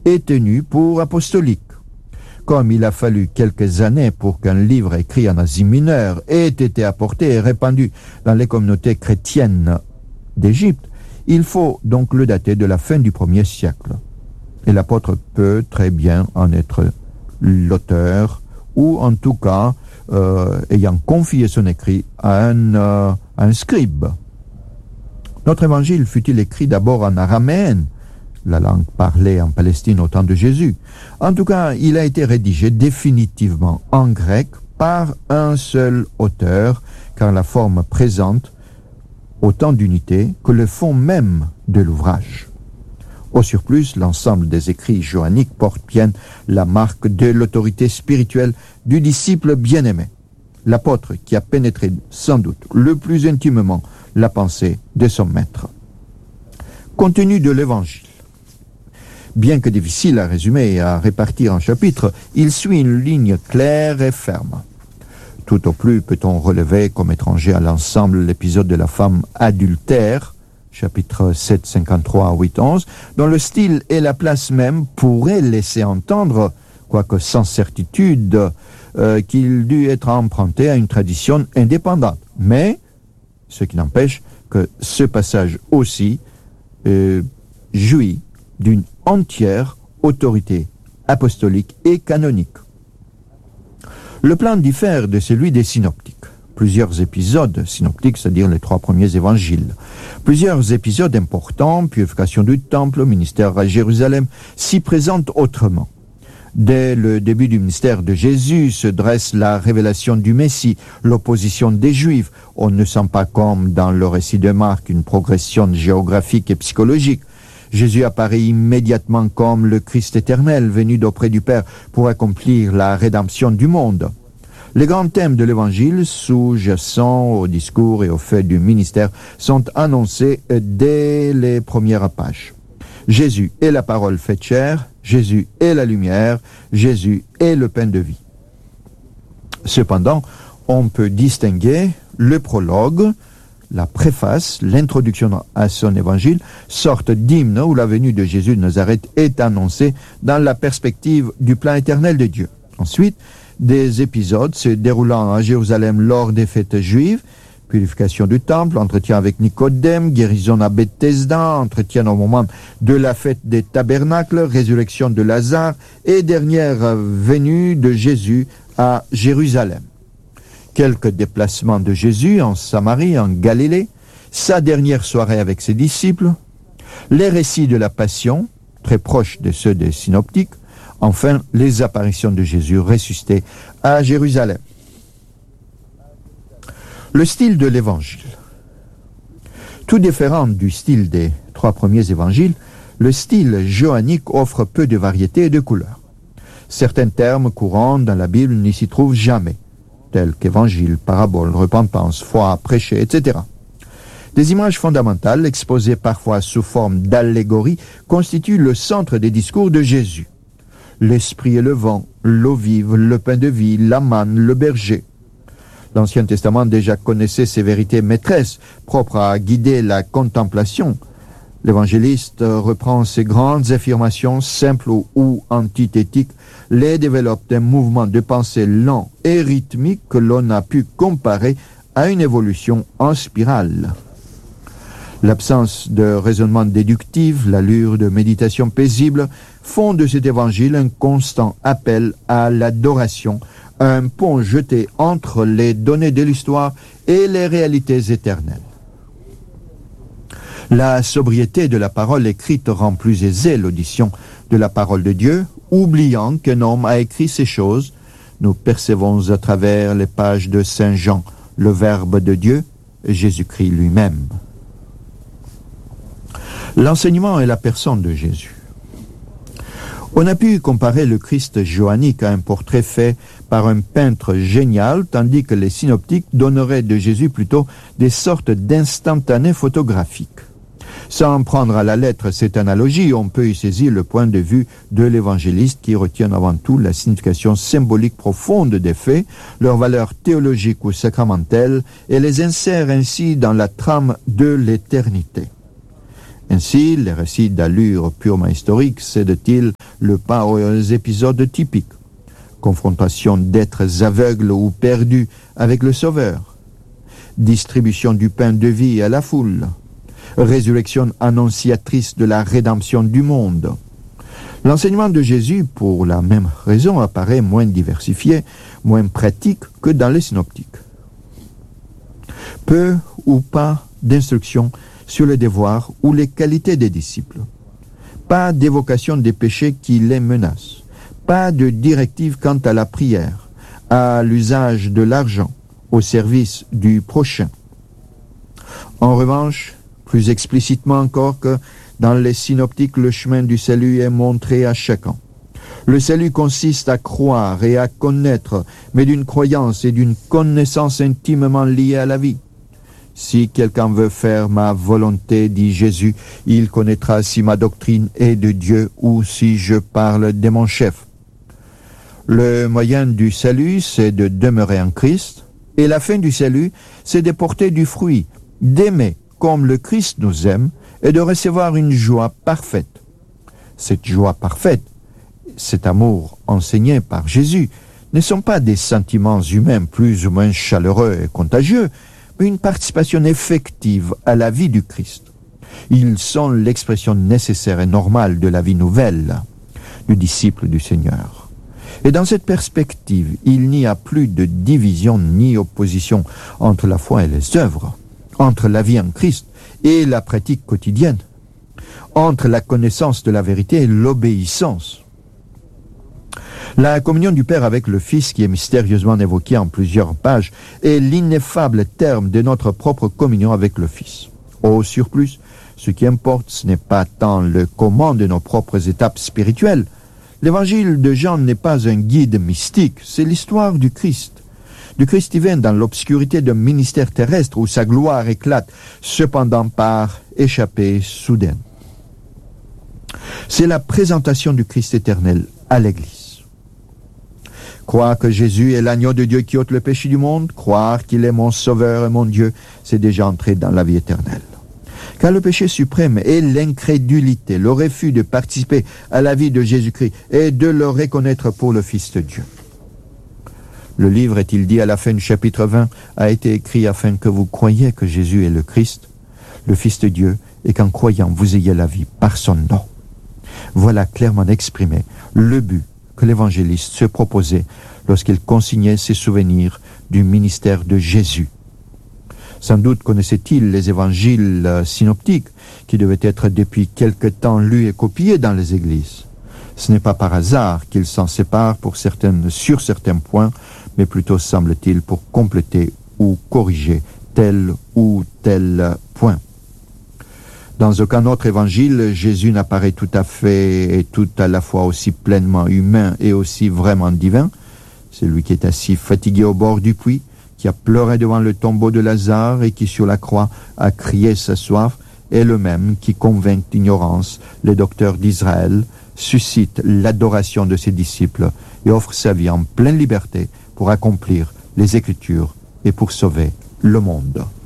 est tenu pour apostolique. Comme il a fallu quelques années pour qu'un livre écrit en Asie mineure ait été apporté et répandu dans les communautés chrétiennes d'Égypte, il faut donc le dater de la fin du 1er siècle. Et l'apôtre peut très bien en être l'auteur, ou en tout cas ayant confié son écrit à un scribe. Notre évangile fut-il écrit d'abord en araméen, la langue parlée en Palestine au temps de Jésus. En tout cas, il a été rédigé définitivement en grec par un seul auteur, car la forme présente autant d'unité que le fond même de l'ouvrage. Au surplus, l'ensemble des écrits johanniques porte bien la marque de l'autorité spirituelle du disciple bien-aimé, l'apôtre qui a pénétré sans doute le plus intimement la pensée de son maître. Contenu de l'Évangile. Bien que difficile à résumer et à répartir en chapitres, il suit une ligne claire et ferme. Tout au plus peut-on relever comme étranger à l'ensemble l'épisode de la femme adultère, chapitre 7, 53 à 8, 11, dont le style et la place même pourraient laisser entendre, quoique sans certitude, qu'il dut être emprunté à une tradition indépendante. Mais, ce qui n'empêche que ce passage aussi jouit d'une entière autorité apostolique et canonique. Le plan diffère de celui des synoptiques. Plusieurs épisodes synoptiques, c'est-à-dire les 3 premiers évangiles. Plusieurs épisodes importants, purification du temple, ministère à Jérusalem, s'y présentent autrement. Dès le début du ministère de Jésus se dresse la révélation du Messie, l'opposition des Juifs. On ne sent pas comme dans le récit de Marc une progression géographique et psychologique. Jésus apparaît immédiatement comme le Christ éternel venu d'auprès du Père pour accomplir la rédemption du monde. Les grands thèmes de l'Évangile, sous-jacents au discours et au fait du ministère, sont annoncés dès les premières pages. Jésus est la parole faite chair, Jésus est la lumière, Jésus est le pain de vie. Cependant, on peut distinguer le prologue, la préface, l'introduction à son évangile, sorte d'hymne où la venue de Jésus de Nazareth est annoncée dans la perspective du plan éternel de Dieu. Ensuite, des épisodes se déroulant à Jérusalem lors des fêtes juives, purification du temple, entretien avec Nicodème, guérison à Bethesda, entretien au moment de la fête des tabernacles, résurrection de Lazare et dernière venue de Jésus à Jérusalem. Quelques déplacements de Jésus en Samarie, en Galilée, sa dernière soirée avec ses disciples, les récits de la Passion, très proches de ceux des synoptiques, enfin les apparitions de Jésus ressuscité à Jérusalem. Le style de l'Évangile. Tout différent du style des 3 premiers évangiles, le style johannique offre peu de variété et de couleurs. Certains termes courants dans la Bible n'y s'y trouvent jamais, tels qu'évangile, parabole, repentance, foi, prêcher, etc. Des images fondamentales, exposées parfois sous forme d'allégories, constituent le centre des discours de Jésus. L'esprit et le vent, l'eau vive, le pain de vie, la manne, le berger. L'Ancien Testament déjà connaissait ces vérités maîtresses, propres à guider la contemplation. L'évangéliste reprend ces grandes affirmations, simples ou antithétiques, les développe d'un mouvement de pensée lent et rythmique que l'on a pu comparer à une évolution en spirale. L'absence de raisonnement déductif, l'allure de méditation paisible font de cet évangile un constant appel à l'adoration, un pont jeté entre les données de l'histoire et les réalités éternelles. La sobriété de la parole écrite rend plus aisée l'audition de la parole de Dieu, oubliant qu'un homme a écrit ces choses. Nous percevons à travers les pages de Saint Jean le Verbe de Dieu, Jésus-Christ lui-même. L'enseignement et la personne de Jésus. On a pu comparer le Christ johannique à un portrait fait par un peintre génial, tandis que les synoptiques donneraient de Jésus plutôt des sortes d'instantanés photographiques. Sans prendre à la lettre cette analogie, on peut y saisir le point de vue de l'évangéliste qui retient avant tout la signification symbolique profonde des faits, leur valeur théologique ou sacramentelle, et les insère ainsi dans la trame de l'éternité. Ainsi, les récits d'allure purement historique cèdent-ils le pas aux épisodes typiques. Confrontation d'êtres aveugles ou perdus avec le Sauveur. Distribution du pain de vie à la foule. Résurrection annonciatrice de la rédemption du monde. L'enseignement de Jésus, pour la même raison, apparaît moins diversifié, moins pratique que dans les synoptiques. Peu ou pas d'instructions sur les devoirs ou les qualités des disciples. Pas d'évocation des péchés qui les menacent. Pas de directive quant à la prière, à l'usage de l'argent, au service du prochain. En revanche, plus explicitement encore que dans les synoptiques, le chemin du salut est montré à chacun. Le salut consiste à croire et à connaître, mais d'une croyance et d'une connaissance intimement liées à la vie. Si quelqu'un veut faire ma volonté, dit Jésus, il connaîtra si ma doctrine est de Dieu ou si je parle de mon chef. Le moyen du salut, c'est de demeurer en Christ, et la fin du salut, c'est de porter du fruit, d'aimer comme le Christ nous aime, et de recevoir une joie parfaite. Cette joie parfaite, cet amour enseigné par Jésus, ne sont pas des sentiments humains plus ou moins chaleureux et contagieux, mais une participation effective à la vie du Christ. Ils sont l'expression nécessaire et normale de la vie nouvelle du disciple du Seigneur. Et dans cette perspective, il n'y a plus de division ni opposition entre la foi et les œuvres, entre la vie en Christ et la pratique quotidienne, entre la connaissance de la vérité et l'obéissance. La communion du Père avec le Fils, qui est mystérieusement évoquée en plusieurs pages, est l'ineffable terme de notre propre communion avec le Fils. Au surplus, ce qui importe, ce n'est pas tant le comment de nos propres étapes spirituelles. L'évangile de Jean n'est pas un guide mystique, c'est l'histoire du Christ. Du Christ divin dans l'obscurité d'un ministère terrestre où sa gloire éclate, cependant par échappée soudaine. C'est la présentation du Christ éternel à l'Église. Croire que Jésus est l'agneau de Dieu qui ôte le péché du monde, croire qu'il est mon sauveur et mon Dieu, c'est déjà entrer dans la vie éternelle. Car le péché suprême est l'incrédulité, le refus de participer à la vie de Jésus-Christ et de le reconnaître pour le Fils de Dieu. Le livre, est-il dit à la fin du chapitre 20, a été écrit afin que vous croyiez que Jésus est le Christ, le Fils de Dieu, et qu'en croyant vous ayez la vie par son nom. Voilà clairement exprimé le but que l'évangéliste se proposait lorsqu'il consignait ses souvenirs du ministère de Jésus. Sans doute connaissait-il les évangiles synoptiques qui devaient être depuis quelque temps lus et copiés dans les églises. Ce n'est pas par hasard qu'il s'en sépare sur certains points, mais plutôt semble-t-il pour compléter ou corriger tel ou tel point. Dans aucun autre évangile, Jésus n'apparaît tout à fait et tout à la fois aussi pleinement humain et aussi vraiment divin. C'est lui qui est assis fatigué au bord du puits, qui a pleuré devant le tombeau de Lazare et qui sur la croix a crié sa soif, est le même qui convainc d'ignorance les docteurs d'Israël, suscite l'adoration de ses disciples et offre sa vie en pleine liberté pour accomplir les Écritures et pour sauver le monde.